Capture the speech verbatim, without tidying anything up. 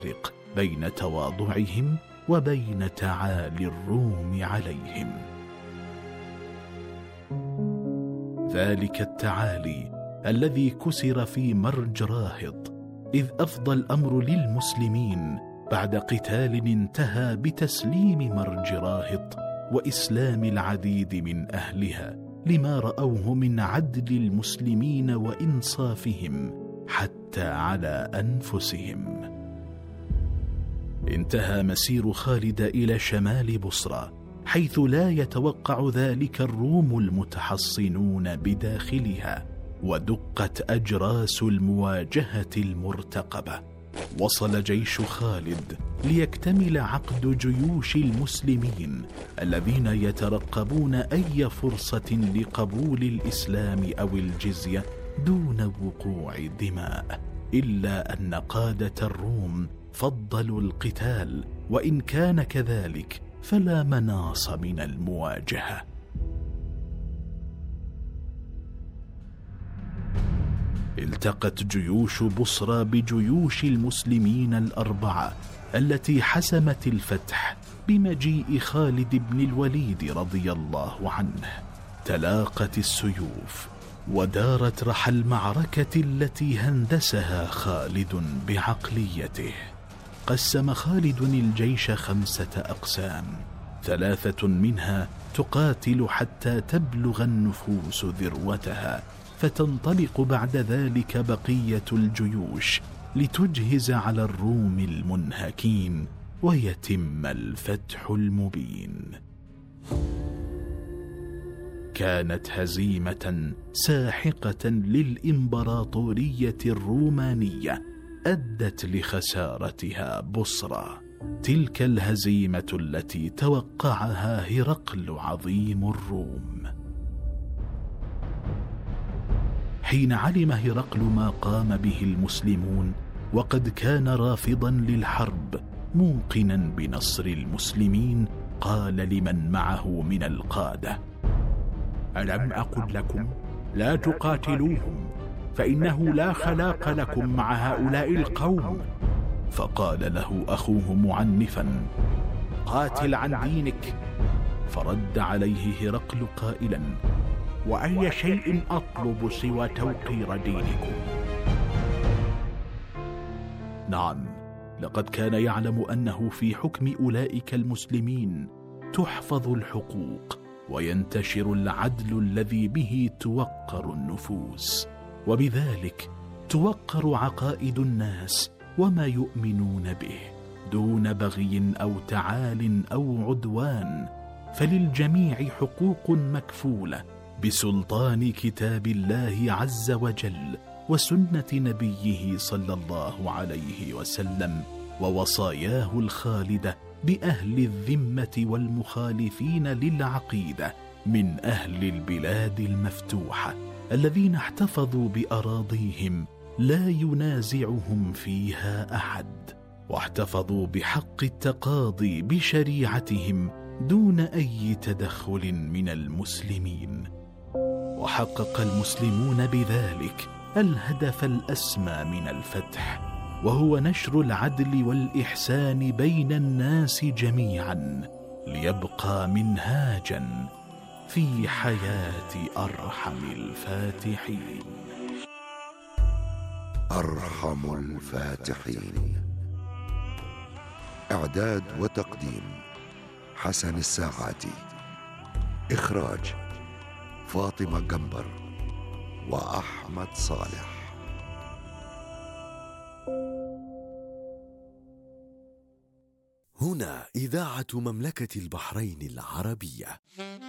الفارق بين تواضعهم وبين تعالي الروم عليهم. ذلك التعالي الذي كسر في مرج راهط، إذ أفضى الأمر للمسلمين بعد قتال انتهى بتسليم مرج راهط وإسلام العديد من أهلها لما رأوه من عدل المسلمين وإنصافهم حتى على أنفسهم. انتهى مسير خالد إلى شمال بصرى، حيث لا يتوقع ذلك الروم المتحصنون بداخلها، ودقت أجراس المواجهة المرتقبة. وصل جيش خالد ليكتمل عقد جيوش المسلمين الذين يترقبون أي فرصة لقبول الإسلام أو الجزية دون وقوع دماء، إلا أن قادة الروم فضلوا القتال، وإن كان كذلك فلا مناص من المواجهة. التقت جيوش بصرى بجيوش المسلمين الأربعة التي حسمت الفتح بمجيء خالد بن الوليد رضي الله عنه. تلاقت السيوف ودارت رحى المعركة التي هندسها خالد بعقليته. قسم خالد الجيش خمسة أقسام، ثلاثة منها تقاتل حتى تبلغ النفوس ذروتها، فتنطلق بعد ذلك بقية الجيوش لتجهز على الروم المنهكين ويتم الفتح المبين. كانت هزيمة ساحقة للإمبراطورية الرومانية أدت لخسارتها بصرى، تلك الهزيمة التي توقعها هرقل عظيم الروم. حين علم هرقل ما قام به المسلمون وقد كان رافضا للحرب موقنا بنصر المسلمين، قال لمن معه من القادة: ألم أقل لكم لا تقاتلوهم، فإنه لا خلاق لكم مع هؤلاء القوم؟ فقال له أخوه معنفا: قاتل عن دينك. فرد عليه هرقل قائلا: وأي شيء أطلب سوى توقير دينكم؟ نعم، لقد كان يعلم أنه في حكم أولئك المسلمين تحفظ الحقوق وينتشر العدل الذي به توقر النفوس، وبذلك توقر عقائد الناس وما يؤمنون به دون بغي أو تعال أو عدوان، فللجميع حقوق مكفولة بسلطان كتاب الله عز وجل وسنة نبيه صلى الله عليه وسلم ووصاياه الخالدة بأهل الذمة والمخالفين للعقيدة من أهل البلاد المفتوحة الذين احتفظوا بأراضيهم لا ينازعهم فيها أحد، واحتفظوا بحق التقاضي بشريعتهم دون أي تدخل من المسلمين. وحقق المسلمون بذلك الهدف الأسمى من الفتح، وهو نشر العدل والإحسان بين الناس جميعا، ليبقى منهاجا في حياة أرحم الفاتحين. أرحم الفاتحين. إعداد وتقديم حسن الساعاتي. إخراج فاطمة جنبر وأحمد صالح. هنا إذاعة مملكة البحرين العربية.